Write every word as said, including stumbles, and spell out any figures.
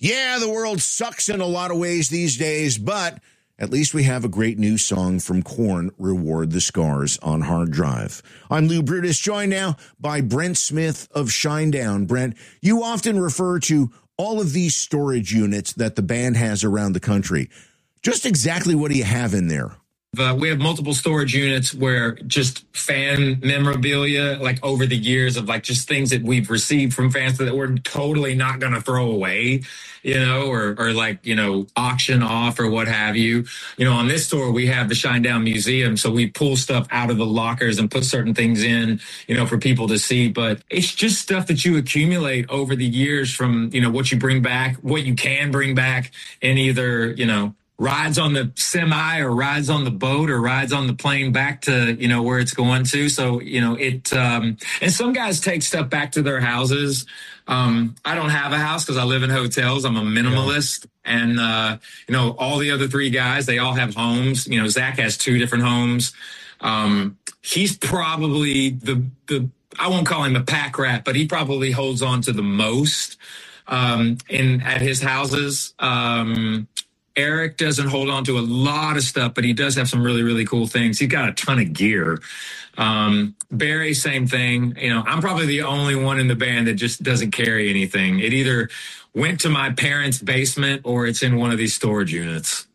Yeah, the world sucks in a lot of ways these days, but at least we have a great new song from Korn, Reward the Scars, on hard drive. I'm Lou Brutus, joined now by Brent Smith of Shinedown. Brent, you often refer to all of these storage units that the band has around the country. Just exactly what do you have in there? Uh, we have multiple storage units where just fan memorabilia, like over the years of like just things that we've received from fans that we're totally not going to throw away, you know, or, or like, you know, auction off or what have you. You know, on this store, we have the Shinedown Museum. So we pull stuff out of the lockers and put certain things in, you know, for people to see. But it's just stuff that you accumulate over the years from, you know, what you bring back, what you can bring back in either, you know, rides on the semi or rides on the boat or rides on the plane back to, you know, where it's going to. So, you know, it, um, and some guys take stuff back to their houses. Um, I don't have a house because I live in hotels. I'm a minimalist. Yeah. And, uh, you know, all the other three guys, they all have homes. You know, Zach has two different homes. Um, he's probably the, the, I won't call him a pack rat, but he probably holds on to the most, um, in, at his houses. Um, Eric doesn't hold on to a lot of stuff, but he does have some really, really cool things. He's got a ton of gear. Um, Barry, same thing. You know, I'm probably the only one in the band that just doesn't carry anything. It either went to my parents' basement or it's in one of these storage units.